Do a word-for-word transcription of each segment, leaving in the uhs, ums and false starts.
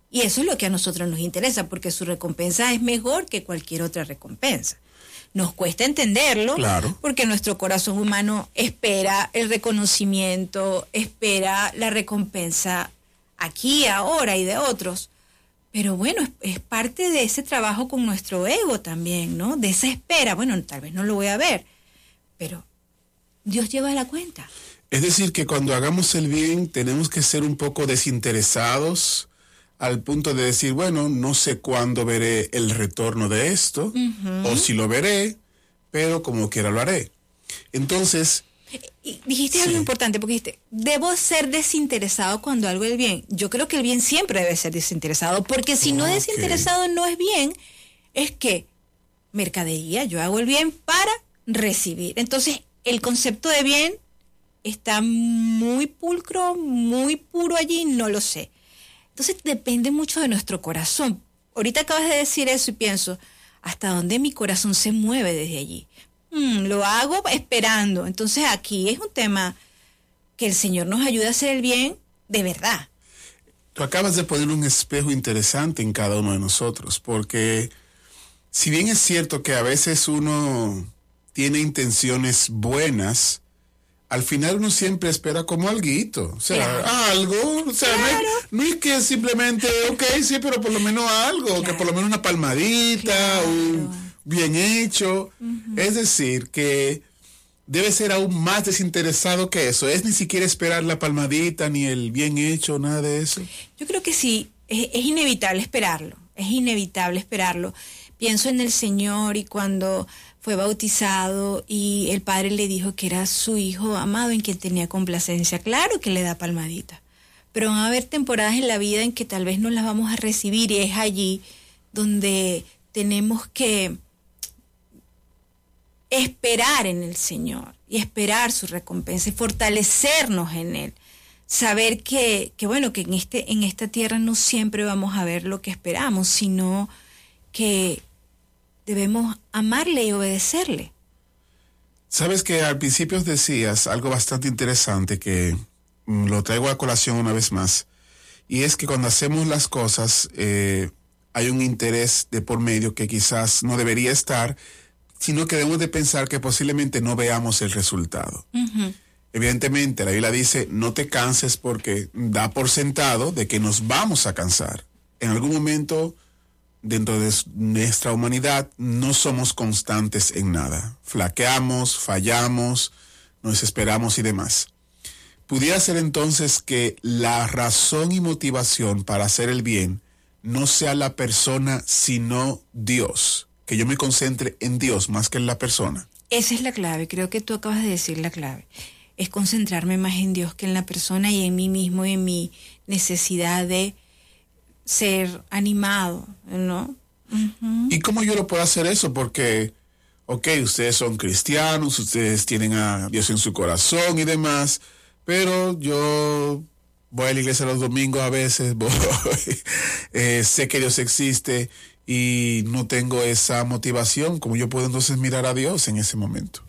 Y eso es lo que a nosotros nos interesa, porque su recompensa es mejor que cualquier otra recompensa. Nos cuesta entenderlo, claro, porque nuestro corazón humano espera el reconocimiento, espera la recompensa aquí, ahora y de otros. Pero bueno, es, es parte de ese trabajo con nuestro ego también, ¿no? De esa espera. Bueno, tal vez no lo voy a ver, pero Dios lleva la cuenta. Es decir, que cuando hagamos el bien tenemos que ser un poco desinteresados, al punto de decir, bueno, no sé cuándo veré el retorno de esto, uh-huh. o si lo veré, pero como quiera lo haré. Entonces... Y dijiste sí. algo importante, porque dijiste, debo ser desinteresado cuando hago el bien. Yo creo que el bien siempre debe ser desinteresado, porque si no okay. desinteresado no es bien, es que mercadería, yo hago el bien para recibir. Entonces, el concepto de bien está muy pulcro, muy puro allí, no lo sé. Entonces depende mucho de nuestro corazón. Ahorita acabas de decir eso y pienso, ¿hasta dónde mi corazón se mueve desde allí? Mm, lo hago esperando. Entonces aquí es un tema que el Señor nos ayude a hacer el bien de verdad. Tú acabas de poner un espejo interesante en cada uno de nosotros, porque si bien es cierto que a veces uno tiene intenciones buenas, al final uno siempre espera como alguito, o sea, claro. algo, o sea, claro. no, es, no es que simplemente, ok, sí, pero por lo menos algo, claro. que por lo menos una palmadita, claro. un bien hecho, uh-huh. es decir, que debe ser aún más desinteresado que eso, es ni siquiera esperar la palmadita, ni el bien hecho, nada de eso. Yo creo que sí, es, es inevitable esperarlo, es inevitable esperarlo. Pienso en el Señor y cuando fue bautizado y el Padre le dijo que era su hijo amado en quien tenía complacencia. Claro que le da palmadita, pero van a haber temporadas en la vida en que tal vez no las vamos a recibir y es allí donde tenemos que esperar en el Señor y esperar su recompensa y fortalecernos en Él. Saber que, que bueno, que en, este, en esta tierra no siempre vamos a ver lo que esperamos, sino que debemos amarle y obedecerle. Sabes que al principio decías algo bastante interesante que mm, lo traigo a colación una vez más, y es que cuando hacemos las cosas eh, hay un interés de por medio que quizás no debería estar, sino que debemos de pensar que posiblemente no veamos el resultado. Uh-huh. Evidentemente, la Biblia dice, no te canses porque da por sentado de que nos vamos a cansar. En algún momento, dentro de nuestra humanidad, no somos constantes en nada. Flaqueamos, fallamos, nos esperamos y demás. Pudiera ser entonces que la razón y motivación para hacer el bien no sea la persona, sino Dios. Que yo me concentre en Dios más que en la persona. Esa es la clave, creo que tú acabas de decir la clave. Es concentrarme más en Dios que en la persona y en mí mismo y en mi necesidad de ser animado, ¿no? Uh-huh. ¿Y cómo yo lo puedo hacer eso? Porque, ok, ustedes son cristianos, ustedes tienen a Dios en su corazón y demás, pero yo voy a la iglesia los domingos a veces, voy, eh, sé que Dios existe y no tengo esa motivación. ¿Cómo yo puedo entonces mirar a Dios en ese momento?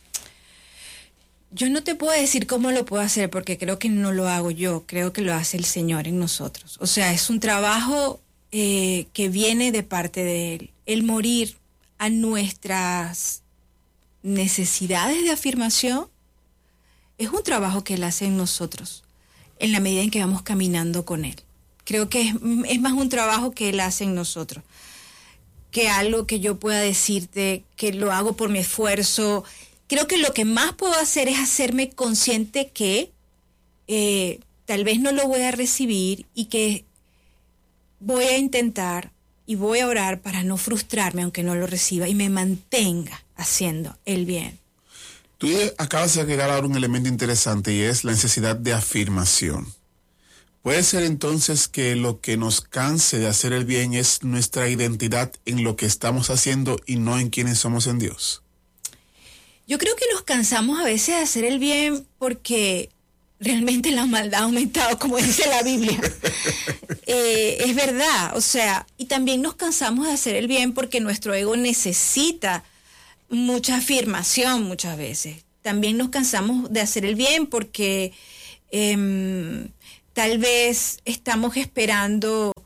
Yo no te puedo decir cómo lo puedo hacer porque creo que no lo hago yo, creo que lo hace el Señor en nosotros. O sea, es un trabajo eh, que viene de parte de Él. El morir a nuestras necesidades de afirmación es un trabajo que Él hace en nosotros, en la medida en que vamos caminando con Él. Creo que es, es más un trabajo que Él hace en nosotros, que algo que yo pueda decirte que lo hago por mi esfuerzo. Creo que lo que más puedo hacer es hacerme consciente que eh, tal vez no lo voy a recibir y que voy a intentar y voy a orar para no frustrarme aunque no lo reciba y me mantenga haciendo el bien. Tú acabas de agregar ahora un elemento interesante y es la necesidad de afirmación. ¿Puede ser entonces que lo que nos canse de hacer el bien es nuestra identidad en lo que estamos haciendo y no en quienes somos en Dios? Yo creo que nos cansamos a veces de hacer el bien porque realmente la maldad ha aumentado, como dice la Biblia. eh, es verdad, o sea, y también nos cansamos de hacer el bien porque nuestro ego necesita mucha afirmación muchas veces. También nos cansamos de hacer el bien porque eh, tal vez estamos esperando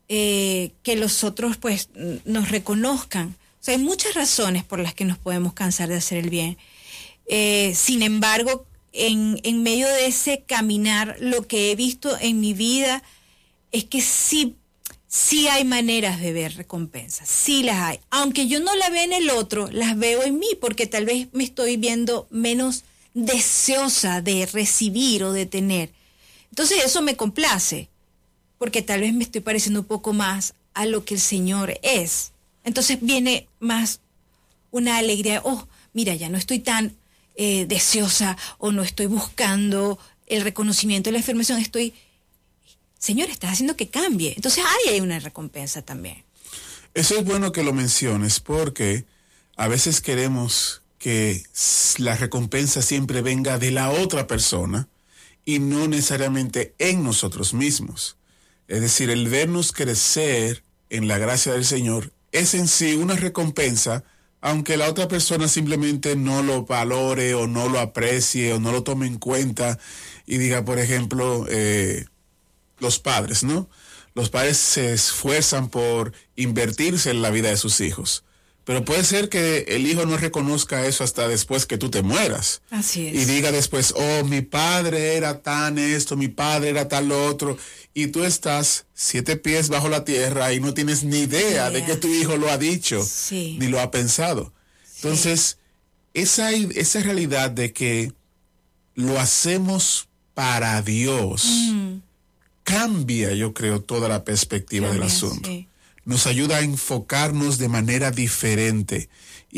eh, que los otros pues nos reconozcan. O sea, hay muchas razones por las que nos podemos cansar de hacer el bien. Eh, sin embargo, en, en medio de ese caminar, lo que he visto en mi vida es que sí, sí hay maneras de ver recompensas, sí las hay. Aunque yo no la vea en el otro, las veo en mí, porque tal vez me estoy viendo menos deseosa de recibir o de tener. Entonces eso me complace, porque tal vez me estoy pareciendo un poco más a lo que el Señor es. Entonces viene más una alegría, oh, mira, ya no estoy tan eh, deseosa o no estoy buscando el reconocimiento de la afirmación, estoy, Señor, estás haciendo que cambie. Entonces ahí hay una recompensa también. Eso es bueno que lo menciones, porque a veces queremos que la recompensa siempre venga de la otra persona y no necesariamente en nosotros mismos. Es decir, el vernos crecer en la gracia del Señor es en sí una recompensa, aunque la otra persona simplemente no lo valore o no lo aprecie o no lo tome en cuenta y diga, por ejemplo, eh, los padres, ¿no? Los padres se esfuerzan por invertirse en la vida de sus hijos, pero puede ser que el hijo no reconozca eso hasta después que tú te mueras. Así es. Y diga después, oh, mi padre era tan esto, mi padre era tal lo otro, y tú estás siete pies bajo la tierra y no tienes ni idea yeah. de que tu hijo lo ha dicho, sí. ni lo ha pensado. Entonces, sí. esa, esa realidad de que lo hacemos para Dios, mm. cambia, yo creo, toda la perspectiva cambia, del asunto. Sí. Nos ayuda a enfocarnos de manera diferente.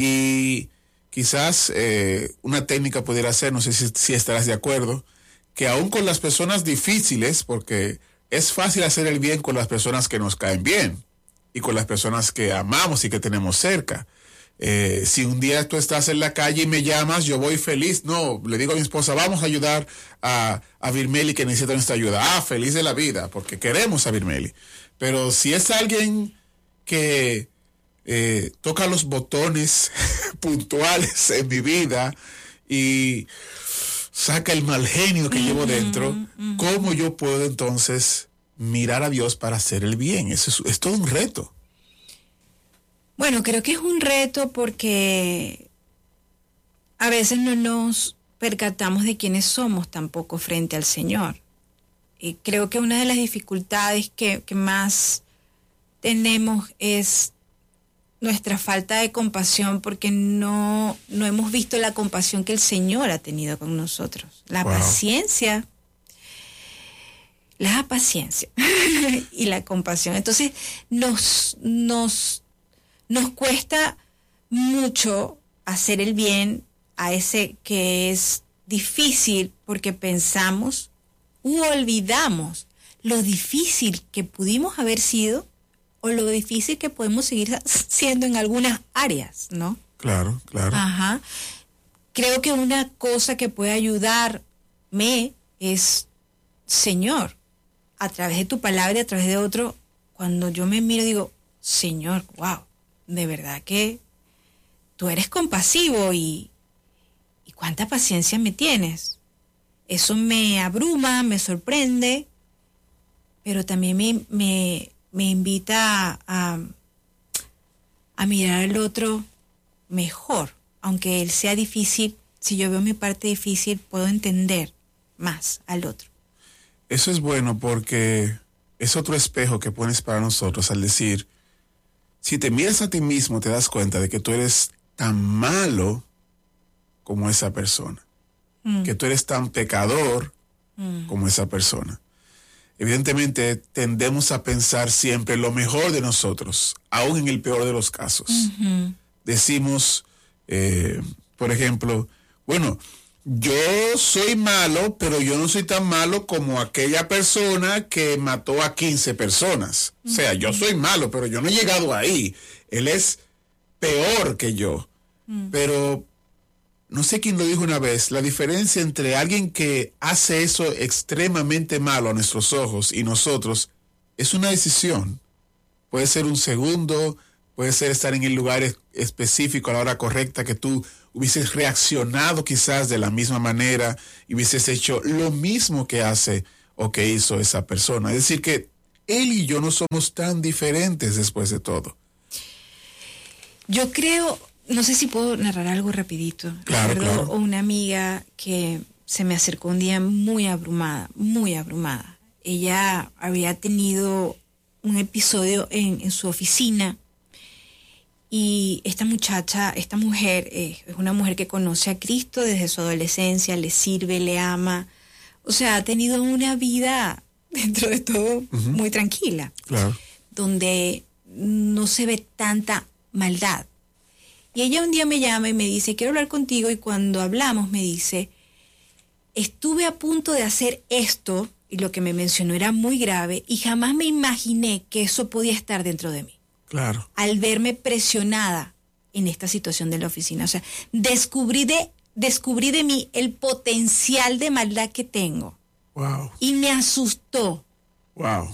Y quizás eh, una técnica pudiera ser, no sé si, si estarás de acuerdo, que aún con las personas difíciles, porque es fácil hacer el bien con las personas que nos caen bien y con las personas que amamos y que tenemos cerca. Eh, si un día tú estás en la calle y me llamas, yo voy feliz. No, le digo a mi esposa, vamos a ayudar a, a Virmeli que necesita nuestra ayuda. Ah, feliz de la vida, porque queremos a Virmeli. Pero si es alguien que eh, toca los botones puntuales en mi vida y saca el mal genio que uh-huh, llevo dentro, uh-huh. ¿cómo yo puedo entonces mirar a Dios para hacer el bien? Eso es, es todo un reto. Bueno, creo que es un reto porque a veces no nos percatamos de quiénes somos tampoco frente al Señor. Y creo que una de las dificultades que, que más tenemos es nuestra falta de compasión, porque no, no hemos visto la compasión que el Señor ha tenido con nosotros. La wow. paciencia, la paciencia y la compasión. Entonces nos, nos, nos cuesta mucho hacer el bien a ese que es difícil, porque pensamos u olvidamos lo difícil que pudimos haber sido o lo difícil que podemos seguir siendo en algunas áreas, ¿no? Claro, claro. Ajá. Creo que una cosa que puede ayudarme es, Señor, a través de tu palabra y a través de otro, cuando yo me miro digo, Señor, wow, de verdad que tú eres compasivo y, y cuánta paciencia me tienes. Eso me abruma, me sorprende, pero también me, me, me invita a, a mirar al otro mejor. Aunque él sea difícil, si yo veo mi parte difícil, puedo entender más al otro. Eso es bueno porque es otro espejo que pones para nosotros al decir, si te miras a ti mismo, te das cuenta de que tú eres tan malo como esa persona. Que tú eres tan pecador mm. como esa persona. Evidentemente tendemos a pensar siempre lo mejor de nosotros, aún en el peor de los casos. Uh-huh. Decimos, eh, por ejemplo, bueno, yo soy malo, pero yo no soy tan malo como aquella persona que mató a quince personas. Uh-huh. O sea, yo soy malo, pero yo no he llegado ahí. Él es peor que yo. Uh-huh. Pero no sé quién lo dijo una vez, la diferencia entre alguien que hace eso extremadamente malo a nuestros ojos y nosotros es una decisión. Puede ser un segundo, puede ser estar en el lugar es- específico a la hora correcta, que tú hubieses reaccionado quizás de la misma manera y hubieses hecho lo mismo que hace o que hizo esa persona. Es decir, que él y yo no somos tan diferentes después de todo. Yo creo, no sé si puedo narrar algo rapidito. Claro, Recuerdo claro. una amiga que se me acercó un día muy abrumada, muy abrumada. Ella había tenido un episodio en, en su oficina y esta muchacha, esta mujer, eh, es una mujer que conoce a Cristo desde su adolescencia, le sirve, le ama. O sea, ha tenido una vida, dentro de todo, uh-huh. muy tranquila. Claro. Donde no se ve tanta maldad. Y ella un día me llama y me dice, quiero hablar contigo, y cuando hablamos me dice, estuve a punto de hacer esto, y lo que me mencionó era muy grave, y jamás me imaginé que eso podía estar dentro de mí. Claro. Al verme presionada en esta situación de la oficina. O sea, descubrí de, descubrí de mí el potencial de maldad que tengo. Wow. Y me asustó. Wow.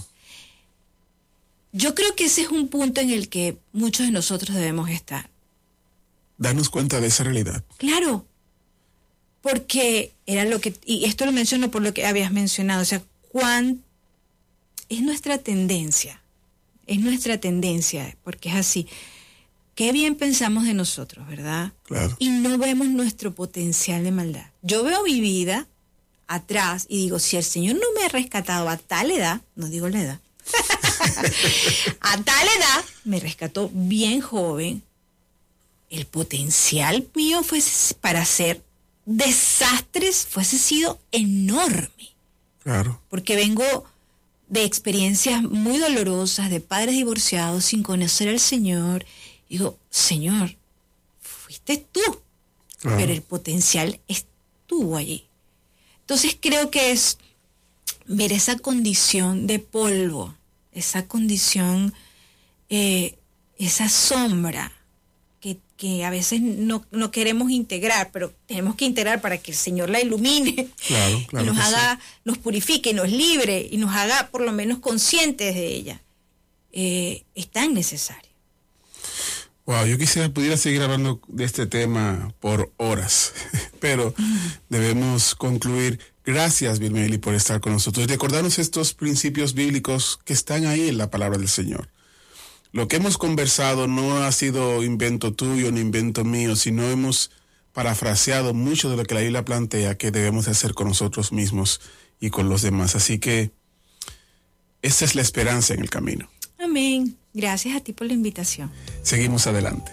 Yo creo que ese es un punto en el que muchos de nosotros debemos estar. Darnos cuenta de esa realidad. Claro, porque era lo que, y esto lo menciono por lo que habías mencionado, o sea, cuán es nuestra tendencia, es nuestra tendencia, porque es así. Qué bien pensamos de nosotros, ¿verdad? Claro. Y no vemos nuestro potencial de maldad. Yo veo mi vida atrás y digo, si el Señor no me ha rescatado a tal edad, no digo la edad, a tal edad me rescató bien joven, el potencial mío fuese para hacer desastres fuese sido enorme. Claro. Porque vengo de experiencias muy dolorosas, de padres divorciados sin conocer al Señor. Digo, Señor, fuiste tú, claro. Pero el potencial estuvo allí. Entonces creo que es ver esa condición de polvo, esa condición, eh, esa sombra que, que a veces no, no queremos integrar, pero tenemos que integrar para que el Señor la ilumine, claro, claro, y nos haga, sí. nos purifique, nos libre y nos haga por lo menos conscientes de ella. Eh, es tan necesario. Wow, yo quisiera pudiera seguir hablando de este tema por horas, pero debemos concluir. Gracias, Vilmeli, por estar con nosotros y recordarnos estos principios bíblicos que están ahí en la palabra del Señor. Lo que hemos conversado no ha sido invento tuyo ni invento mío, sino hemos parafraseado mucho de lo que la Biblia plantea que debemos hacer con nosotros mismos y con los demás. Así que esa es la esperanza en el camino. Amén. Gracias a ti por la invitación. Seguimos adelante.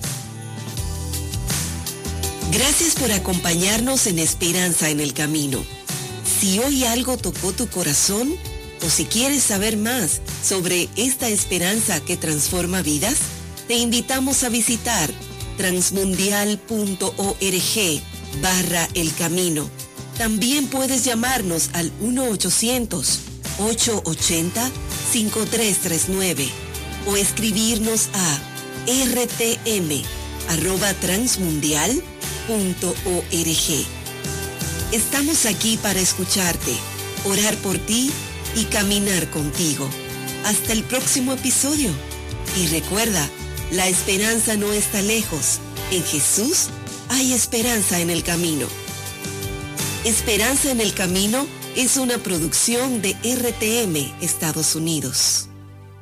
Gracias por acompañarnos en Esperanza en el Camino. Si hoy algo tocó tu corazón o si quieres saber más sobre esta esperanza que transforma vidas, te invitamos a visitar transmundial.org barra el camino. También puedes llamarnos al uno ochocientos, ochocientos ochenta, cincuenta y tres treinta y nueve o escribirnos a r t m arroba transmundial punto org. Estamos aquí para escucharte, orar por ti y caminar contigo. Hasta el próximo episodio. Y recuerda, la esperanza no está lejos. En Jesús hay esperanza en el camino. Esperanza en el Camino es una producción de R T M Estados Unidos.